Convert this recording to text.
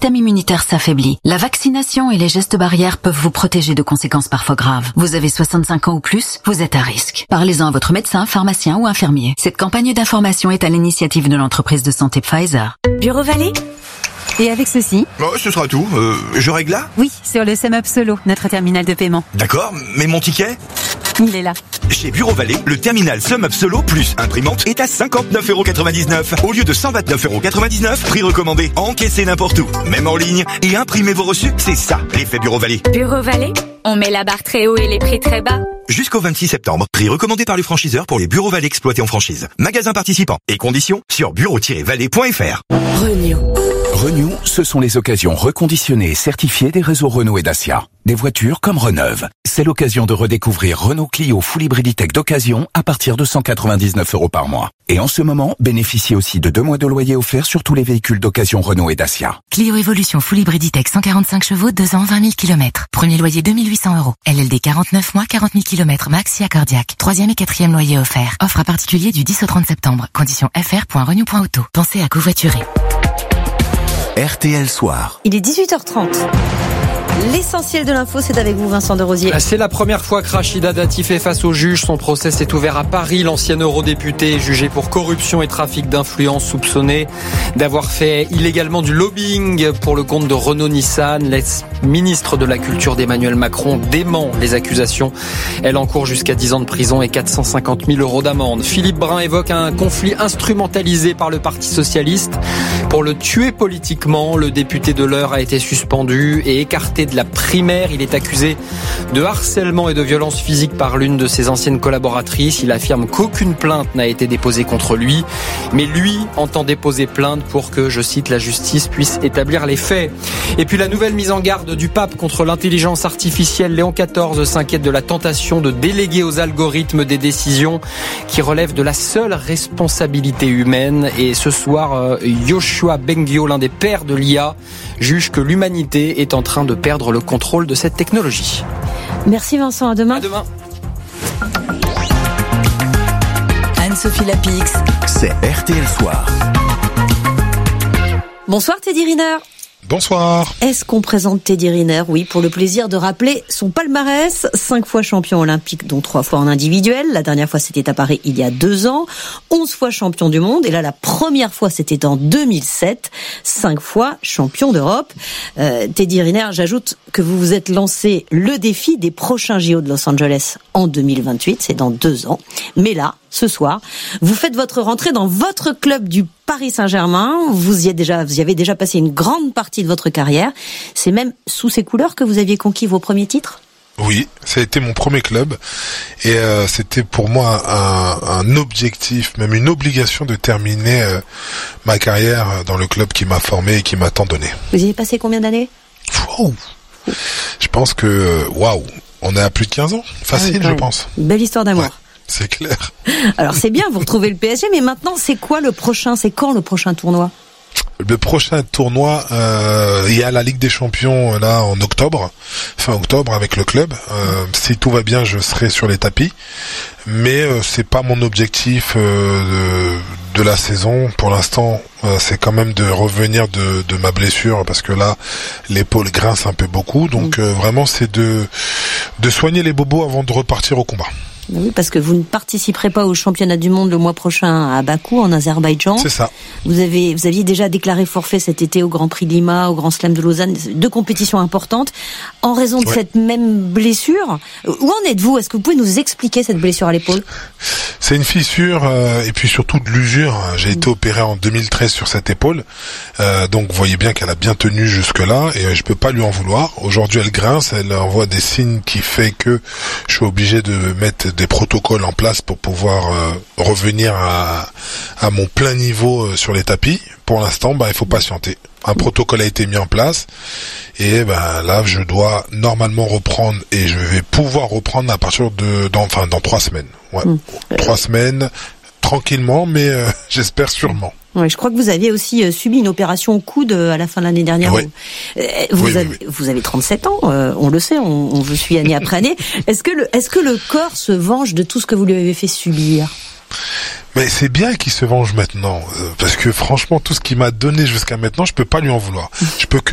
système immunitaire s'affaiblit. La vaccination et les gestes barrières peuvent vous protéger de conséquences parfois graves. Vous avez 65 ans ou plus, vous êtes à risque. Parlez-en à votre médecin, pharmacien ou infirmier. Cette campagne d'information est à l'initiative de l'entreprise de santé Pfizer. Bureau Vallée ? Et avec ceci ? Ce sera tout. Je règle là ? Oui, sur le SumUp Solo, notre terminal de paiement. D'accord, mais mon ticket ? Il est là. Chez Bureau Vallée, le terminal SumUp Solo plus imprimante est à 59,99 € au lieu de 129,99 €. Prix recommandé, encaissez n'importe où, même en ligne, et imprimez vos reçus. C'est ça, l'effet Bureau Vallée. Bureau Vallée, on met la barre très haut et les prix très bas. Jusqu'au 26 septembre, prix recommandé par les franchiseurs pour les Bureaux Vallée exploités en franchise. Magasins participants et conditions sur bureau-vallée.fr. Renew, ce sont les occasions reconditionnées et certifiées des réseaux Renault et Dacia. Des voitures comme Reneuve. C'est l'occasion de redécouvrir Renault Clio Full Hybrid Tech d'occasion à partir de 199 € par mois. Et en ce moment, bénéficiez aussi de 2 mois de loyer offert sur tous les véhicules d'occasion Renault et Dacia. Clio Evolution Full Hybrid Tech 145 chevaux, 2 ans, 20 000 km. Premier loyer 2 800 €. LLD 49 mois, 40 000 km max, si accordiaque. 3e et 4e loyer offert. Offre à particulier du 10 au 30 septembre. Conditions fr.renew.auto. Pensez à covoiturer. RTL Soir. Il est 18h30. L'essentiel de l'info, c'est avec vous, Vincent de Rosier. C'est la première fois que Rachida Dati fait face au juge. Son procès s'est ouvert à Paris. L'ancienne eurodéputée est jugée pour corruption et trafic d'influence, soupçonnée d'avoir fait illégalement du lobbying pour le compte de Renault-Nissan. L'ex-ministre de la Culture d'Emmanuel Macron dément les accusations. Elle encourt jusqu'à 10 ans de prison et 450 000 € d'amende. Philippe Brun évoque un conflit instrumentalisé par le Parti socialiste pour le tuer politiquement. Le député de l'Eure a été suspendu et écarté de la primaire. Il est accusé de harcèlement et de violence physique par l'une de ses anciennes collaboratrices. Il affirme qu'aucune plainte n'a été déposée contre lui, mais lui entend déposer plainte pour que, je cite, la justice puisse établir les faits. Et puis la nouvelle mise en garde du pape contre l'intelligence artificielle. Léon XIV s'inquiète de la tentation de déléguer aux algorithmes des décisions qui relèvent de la seule responsabilité humaine. Et ce soir, Yoshua Bengio, l'un des pères de l'IA, juge que l'humanité est en train de perdre le contrôle de cette technologie. Merci Vincent, à demain. À demain. Anne-Sophie Lapix. C'est RTL Soir. Bonsoir Teddy Riner. Bonsoir. Est-ce qu'on présente Teddy Riner ? Oui, pour le plaisir de rappeler son palmarès. 5 fois champion olympique, dont 3 fois en individuel. La dernière fois, c'était à Paris il y a 2 ans. 11 fois champion du monde. Et là, la première fois, c'était en 2007. 5 fois champion d'Europe. Teddy Riner, j'ajoute que vous vous êtes lancé le défi des prochains JO de Los Angeles en 2028. C'est dans 2 ans. Mais là, ce soir, vous faites votre rentrée dans votre club du Paris Saint-Germain. Vous y avez déjà passé une grande partie de votre carrière. C'est même sous ces couleurs que vous aviez conquis vos premiers titres ? Oui, ça a été mon premier club et c'était pour moi un objectif, même une obligation de terminer ma carrière dans le club qui m'a formé et qui m'a tant donné. Vous y avez passé combien d'années ? Wow. Je pense que, on est à plus de 15 ans. Facile, je pense. Une belle histoire d'amour. Ouais. C'est clair. Alors c'est bien, vous retrouvez le PSG, mais maintenant c'est quoi le prochain ? C'est quand le prochain tournoi ? Le prochain tournoi, il y a la Ligue des Champions là en octobre, fin octobre avec le club. Si tout va bien, je serai sur les tapis, mais c'est pas mon objectif de la saison. Pour l'instant, c'est quand même de revenir de ma blessure parce que là, l'épaule grince un peu beaucoup. Donc vraiment, c'est de soigner les bobos avant de repartir au combat. Oui, parce que vous ne participerez pas au championnat du monde le mois prochain à Bakou, en Azerbaïdjan. C'est ça. Vous aviez déjà déclaré forfait cet été au Grand Prix de Lima, au Grand Slam de Lausanne, 2 compétitions importantes. En raison de cette même blessure, où en êtes-vous ? Est-ce que vous pouvez nous expliquer cette blessure à l'épaule ? C'est une fissure et puis surtout de l'usure. J'ai été opéré en 2013 sur cette épaule. Donc vous voyez bien qu'elle a bien tenu jusque-là et je peux pas lui en vouloir. Aujourd'hui, elle grince, elle envoie des signes qui fait que je suis obligé de mettre des protocoles en place pour pouvoir revenir à mon plein niveau sur les tapis. Pour l'instant, il faut patienter. Un protocole a été mis en place et là je dois normalement reprendre et je vais pouvoir reprendre à partir dans 3 semaines. 3 semaines tranquillement, mais j'espère sûrement. Ouais, je crois que vous aviez aussi subi une opération au coude à la fin de l'année dernière. Oui. Vous avez 37 ans, on le sait, on vous suit année après année. Est-ce que le corps se venge de tout ce que vous lui avez fait subir ? Mais c'est bien qu'il se venge maintenant, parce que franchement, tout ce qu'il m'a donné jusqu'à maintenant, je peux pas lui en vouloir. Je peux que